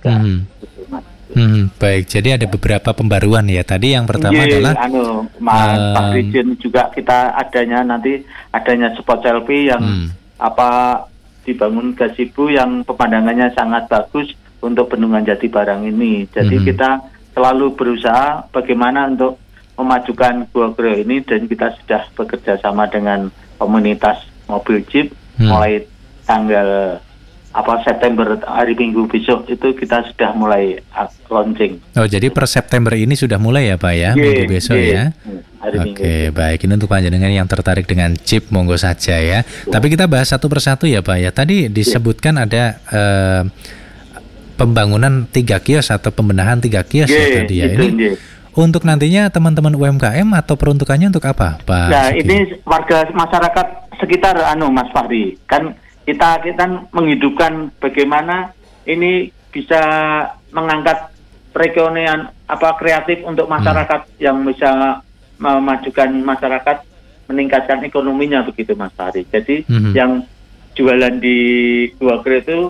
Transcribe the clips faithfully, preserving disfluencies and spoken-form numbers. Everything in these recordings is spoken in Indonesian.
juga. Hmm. Hmm, baik, jadi ada beberapa pembaruan ya. Tadi yang pertama Ye, adalah anu, Mas um, Pak Rizin juga kita adanya nanti adanya spot selfie yang hmm. apa dibangun gazebo yang pemandangannya sangat bagus untuk bendungan Jati Barang ini. Jadi hmm. kita selalu berusaha bagaimana untuk memajukan Gua Kreo ini, dan kita sudah bekerja sama dengan komunitas mobil Jeep hmm. mulai tanggal apa September hari Minggu besok itu kita sudah mulai launching. Oh, jadi per September ini sudah mulai ya Pak ya, yeah, minggu besok yeah. ya. Oke, okay, baik. Ini untuk panjenengan yang tertarik dengan Jeep, monggo saja ya. Yeah. Tapi kita bahas satu persatu ya Pak ya. Tadi disebutkan yeah. ada uh, pembangunan tiga kios atau pembenahan tiga kios yeah, ya tadi ya. Ini yeah. untuk nantinya teman-teman U M K M atau peruntukannya untuk apa Pak? Nah, Suki? Ini warga masyarakat sekitar anu Mas Fahri. Kan kita kita menghidupkan bagaimana ini bisa mengangkat perekonomian apa kreatif untuk masyarakat hmm. yang bisa memajukan masyarakat, meningkatkan ekonominya begitu Mas Fahri. Jadi hmm. yang jualan di Gua Kreo itu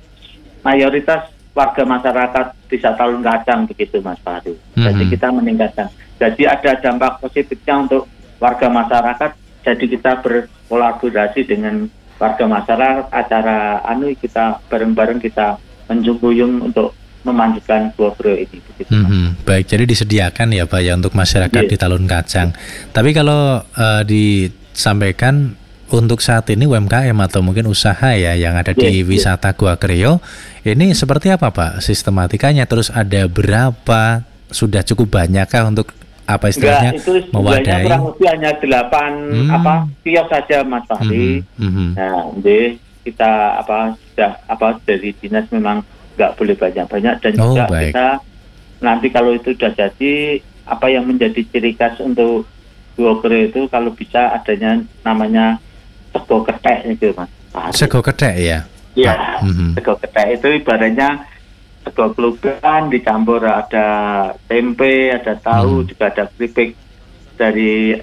mayoritas warga masyarakat Desa Talun Kacang begitu Mas Fahri. Hmm. Jadi kita meningkatkan. Jadi ada dampak positifnya untuk warga masyarakat. Jadi kita berkolaborasi dengan warga masyarakat, acara anu kita bareng-bareng kita menjunjung untuk memajukan Gua Kreo ini. Begitu, mm-hmm. Baik, jadi disediakan ya Pak ya untuk masyarakat yeah. di Talun Kacang. Tapi kalau uh, disampaikan untuk saat ini U M K M atau mungkin usaha ya yang ada yeah, di wisata yeah. Gua Kreo, ini seperti apa Pak sistematikanya? Terus ada berapa? Sudah cukup banyakkah untuk apa istilahnya Enggak, itu mewadai? Kurang lebih hanya delapan hmm. apa kios saja Mas Fahri. Hmm. Hmm. Nah, jadi kita apa sudah apa dari dinas memang nggak boleh banyak-banyak, dan oh, juga baik. Kita nanti kalau itu sudah jadi apa yang menjadi ciri khas untuk Gua Kreo itu kalau bisa adanya namanya sego ketek itu Mas Fahri. Sego ketek ya? Iya. Hmm. Sego ketek itu ibaratnya sego kelugan dicampur ada tempe, ada tahu, hmm. juga ada keripik dari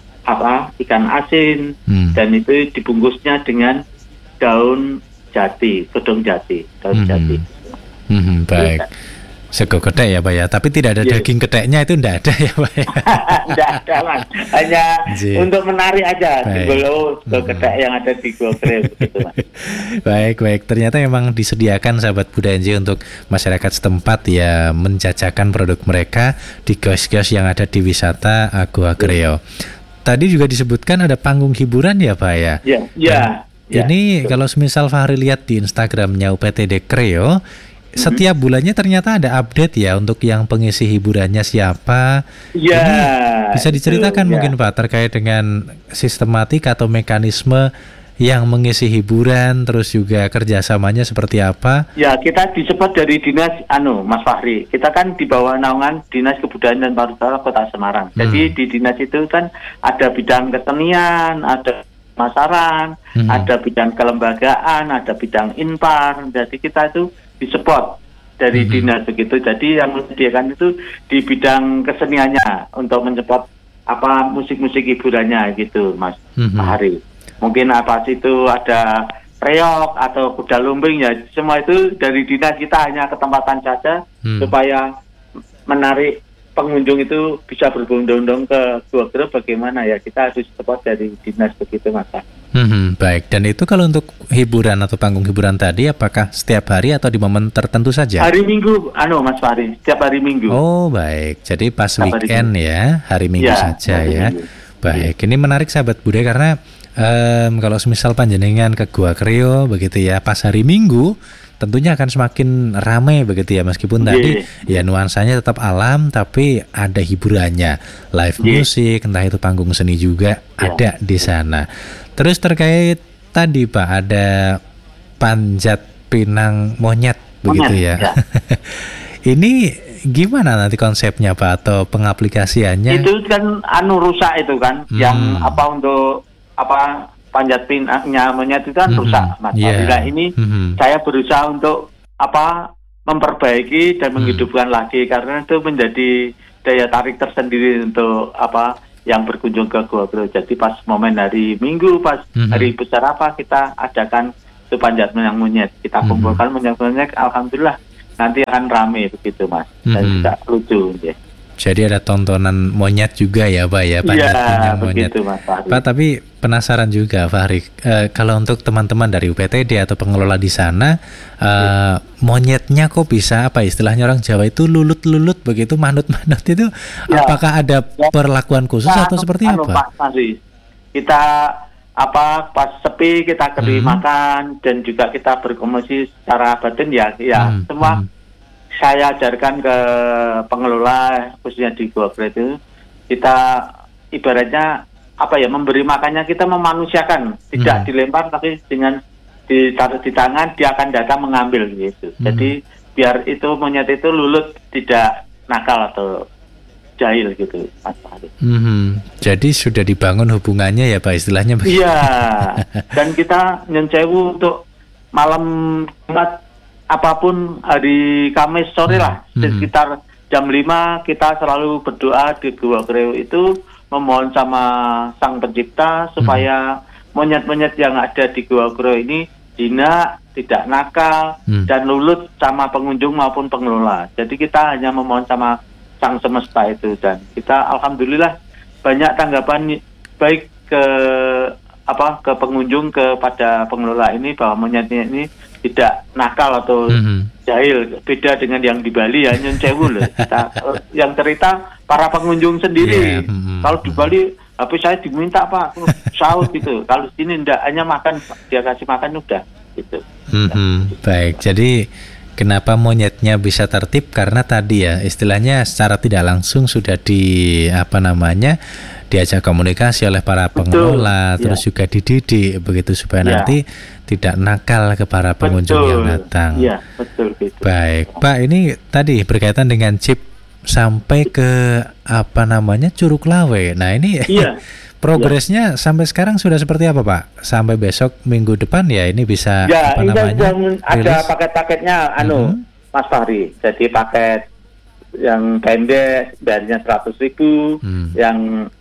apa ikan asin, hmm. dan itu dibungkusnya dengan daun jati, gedung jati, daun hmm. jati. Hmm, baik. Sego ketek ya Pak ya, tapi tidak ada yes. daging keteknya itu tidak ada ya Pak ya? Tidak ada Mas, hanya Jee. untuk menarik aja simbol sego hmm. ketek yang ada di Gua Kreo begitu Mas. Baik, baik. Ternyata memang disediakan sahabat Budaya N J untuk masyarakat setempat ya menjajakan produk mereka di kios-kios yang ada di wisata Gua Kreo. Tadi juga disebutkan ada panggung hiburan ya Pak ya? Iya, iya. Ya, ini betul. Kalau semisal Fahri lihat di Instagramnya U P T D Kreo, setiap bulannya ternyata ada update ya untuk yang pengisi hiburannya siapa. Ya. Ini bisa diceritakan itu, mungkin ya. Pak terkait dengan sistematik atau mekanisme yang mengisi hiburan, terus juga kerjasamanya seperti apa? Ya, kita disebut dari dinas anu Mas Fahri. Kita kan di bawah naungan Dinas Kebudayaan dan Pariwisata Kota Semarang. Hmm. Jadi di dinas itu kan ada bidang kesenian, ada pemasaran, hmm. ada bidang kelembagaan, ada bidang inpar. Jadi kita itu disupport dari mm-hmm. dinas begitu. Jadi yang menyediakan itu di bidang keseniannya untuk mensupport apa musik-musik hiburannya gitu Mas mm-hmm. Hari. Mungkin apa situ ada reok atau kuda lumping ya, semua itu dari dinas kita hanya ketempatan saja mm. supaya menarik pengunjung itu bisa berbondong-bondong ke Gua Kreo. Bagaimana ya, kita harus support dari dinas begitu Mas. Hmm, baik. Dan itu kalau untuk hiburan atau panggung hiburan tadi, apakah setiap hari atau di momen tertentu saja? Hari Minggu, anu Mas Fahri, setiap hari Minggu. Oh baik, jadi pas setiap weekend hari ya, hari Minggu ya, saja hari ya. Minggu. Baik, ini menarik sahabat budaya karena um, kalau semisal panjenengan ke Gua Kreo begitu ya, pas hari Minggu tentunya akan semakin ramai begitu ya, meskipun yeah. tadi ya nuansanya tetap alam tapi ada hiburannya, live yeah. music, entah itu panggung seni juga yeah. ada di sana. Terus terkait tadi Pak ada panjat pinang monyet begitu ya. ya. Ini gimana nanti konsepnya Pak atau pengaplikasiannya? Itu kan anu rusak itu kan, hmm. yang apa untuk apa panjat pinangnya monyet itu kan mm-hmm. rusak Mas. Yeah. Nah ini mm-hmm. saya berusaha untuk apa memperbaiki dan menghidupkan mm. lagi karena itu menjadi daya tarik tersendiri untuk apa yang berkunjung ke Gua Kreo. Jadi pas momen hari Minggu, pas mm-hmm. hari besar apa kita adakan itu panjat pinang monyet. Kita mm-hmm. kumpulkan monyet-monyet, alhamdulillah nanti akan rame begitu Mas, dan Mhm. juga lucu. Ya. Jadi ada tontonan monyet juga ya Pak ya, panjat Iya, pinang monyet. begitu Mas Fahri. Pak, tapi penasaran juga Fahri, eh, kalau untuk teman-teman dari U P T D atau pengelola di sana, eh, monyetnya kok bisa apa istilahnya orang Jawa itu lulut-lulut begitu, manut-manut itu, Ya. apakah ada Ya. perlakuan khusus Nah, atau seperti anu, apa? Pak Fahri, kita apa pas sepi kita beri Hmm. makan dan juga kita berkomunikasi secara batin ya, ya Hmm, semua hmm. saya ajarkan ke pengelola khususnya di Gua Kreo itu, kita ibaratnya apa ya, memberi makannya kita memanusiakan, tidak Hmm. dilempar tapi dengan ditaruh di tangan dia akan datang mengambil gitu. Hmm. Jadi biar itu monyet itu lulut, tidak nakal atau jahil gitu Mas Fahri. Mhm. Jadi sudah dibangun hubungannya ya Pak istilahnya begitu. Iya, dan kita nyun sewu untuk malam Jumat apapun hari Kamis sore lah, Hmm. sekitar jam lima kita selalu berdoa di Gua Kreo itu memohon sama Sang Pencipta supaya monyet-monyet yang ada di Gua Kreo ini jinak, tidak nakal, Hmm. dan lulut sama pengunjung maupun pengelola. Jadi kita hanya memohon sama Sang Semesta itu, dan kita alhamdulillah banyak tanggapan baik ke apa ke pengunjung kepada pengelola ini bahwa monyetnya ini tidak nakal atau Mhm. jahil, beda dengan yang di Bali ya nyun sewu loh. Kita, eh, yang cerita para pengunjung sendiri. Yeah, mhm, Kalau di Bali tapi saya diminta Pak saut gitu. Kalau di sini enggak, hanya makan, dia kasih makan udah gitu. Mhm. Baik, jadi kenapa monyetnya bisa tertib karena tadi ya istilahnya secara tidak langsung sudah di apa namanya diajak komunikasi oleh para pengelola, Betul, terus ya. juga dididik begitu supaya Ya. nanti tidak nakal ke para pengunjung Betul. yang datang. Iya, betul gitu. Baik, Pak, ini tadi berkaitan dengan chip sampai ke apa namanya Curug Lawe. Nah ini Iya. progresnya sampai sekarang sudah seperti apa Pak? Sampai besok minggu depan ya ini bisa Ya, apa ini kan namanya? yang ada rilis? paket-paketnya anu Mhm. Mas Fahri. Jadi paket yang pendek bayarnya seratus ribu, Hmm. yang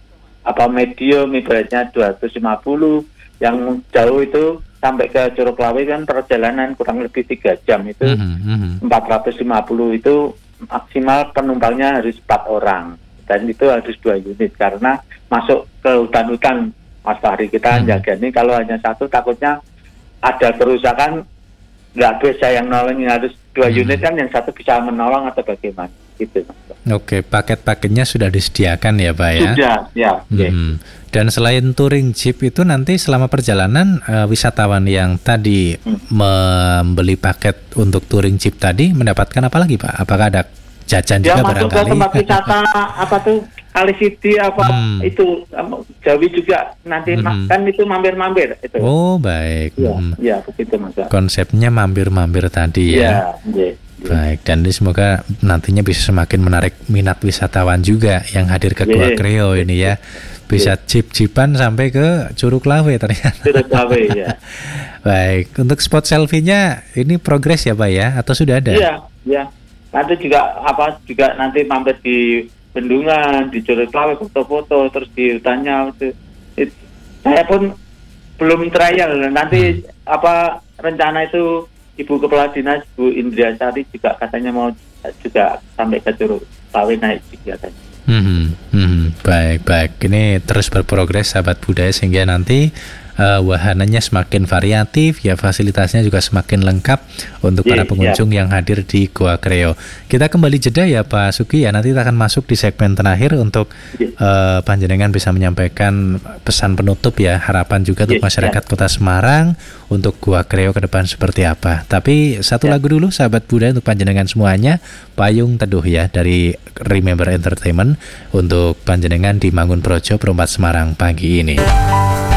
apa medium ibaratnya dua ratus lima puluh, yang jauh itu sampai ke Curug Lawe kan perjalanan kurang lebih tiga jam itu Mhm, mhm. empat ratus lima puluh itu maksimal penumpangnya harus empat orang, dan itu harus dua unit karena masuk ke hutan-hutan Mas Fahri. Kita Hmm. jaga ini kalau hanya satu takutnya ada kerusakan, nggak bisa yang nolongin, harus dua Hmm. unit kan, yang satu bisa menolong atau bagaimana gitu Mas. Oke, paket-paketnya sudah disediakan ya Pak ya? Sudah ya. Oke. Mhm. Dan selain touring jeep itu nanti selama perjalanan eh, wisatawan yang tadi Hmm. membeli paket untuk touring jeep tadi mendapatkan apa lagi Pak? Apakah ada jajan Dia juga masuk ke barangkali? tempat wisata apa tuh Kali City apa Hmm. itu um, Jawi juga nanti ma- Mhm. kan itu mampir-mampir itu. Oh baik. Ya, Mhm. ya begitu Mas. Konsepnya mampir-mampir tadi ya. Ya, ya. Baik, dan ini semoga nantinya bisa semakin menarik minat wisatawan juga yang hadir ke Gua Iya. Kreo ini ya. Bisa jeep-jeepan sampai ke Curug Lawe ternyata. Curug Lawe ya. Baik, untuk spot selfie-nya ini progres ya Pak ya? Atau sudah ada? Iya, ya. Nanti juga apa juga nanti mampir di bendungan, di Curug Lawe foto-foto, terus di hutannya itu. It- saya pun belum trial. Nanti apa rencana itu Ibu Kepala Dinas Bu Indriasari juga katanya mau juga sampai ke Curug Lawe naik juga katanya. Mhm, mhm. Baik, baik. Ini terus berprogres sahabat budaya sehingga nanti eh, wahananya semakin variatif, ya fasilitasnya juga semakin lengkap untuk para Iya, pengunjung yang hadir di Gua Kreo. Kita kembali jeda ya Pak Suki ya, nanti kita akan masuk di segmen terakhir untuk Iya. eh, panjenengan bisa menyampaikan pesan penutup ya, harapan juga untuk Iya, masyarakat Kota Semarang untuk Gua Kreo ke depan seperti apa. Tapi satu Ya. lagu dulu sahabat budaya untuk panjenengan semuanya, Payung Teduh ya dari Remember Entertainment untuk panjenengan di Mangun Projo Perumpat Semarang pagi ini.